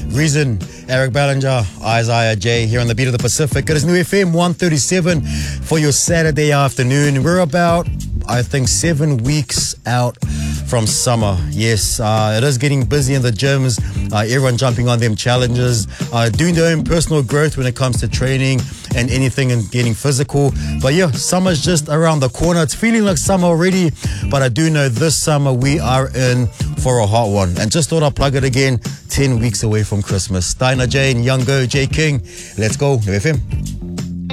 Reason, Eric Ballinger, Isaiah J here on the Beat of the Pacific. It is New FM 137 for your Saturday afternoon. We're about, I think, 7 weeks out from summer. Yes, it is getting busy in the gyms. Everyone jumping on them challenges, doing their own personal growth when it comes to training and anything and getting physical. But yeah, summer's just around the corner. It's feeling like summer already, but I do know this summer we are in for a hot one. And just thought I'd plug it again, 10 weeks away from Christmas. Dinah Jane, Young Go, J King. Let's go, New FM.